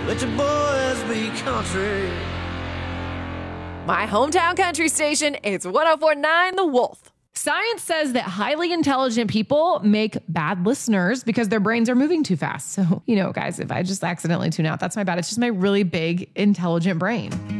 let your boys be country. My hometown country station, it's 104.9 The Wolf. Science says that highly intelligent people make bad listeners because their brains are moving too fast. So, guys, if I just accidentally tune out, that's my bad. It's just my really big, intelligent brain.